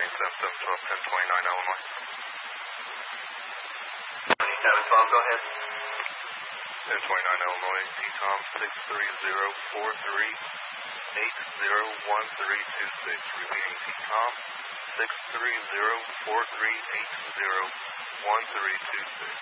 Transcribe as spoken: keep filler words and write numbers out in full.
seven seven twelve ten twenty-nine Illinois. twenty-seven twelve, go ahead. ten twenty-nine Illinois, T COM six three zero four three eight zero one three two six. Repeating T COM six three zero four three eight zero one three two six.